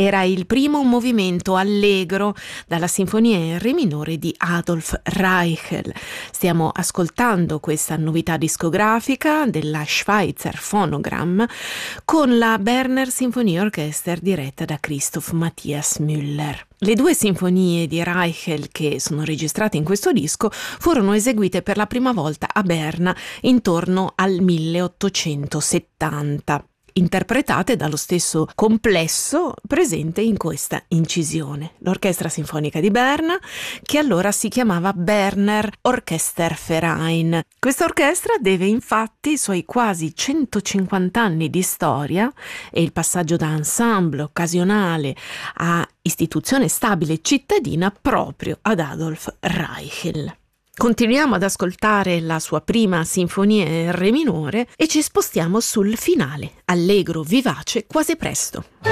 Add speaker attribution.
Speaker 1: Era il primo movimento allegro dalla Sinfonia in Re minore di Adolf Reichel. Stiamo ascoltando questa novità discografica della Schweizer Phonogram con la Berner Sinfonieorchester diretta da Christoph Matthias Müller. Le due sinfonie di Reichel che sono registrate in questo disco furono eseguite per la prima volta a Berna intorno al 1870. Interpretate dallo stesso complesso presente in questa incisione, l'Orchestra Sinfonica di Berna, che allora si chiamava Berner Orchesterverein. Questa orchestra deve infatti i suoi quasi 150 anni di storia e il passaggio da ensemble occasionale a istituzione stabile cittadina proprio ad Adolf Reichel. Continuiamo ad ascoltare la sua prima sinfonia in re minore e ci spostiamo sul finale, allegro, vivace, quasi presto.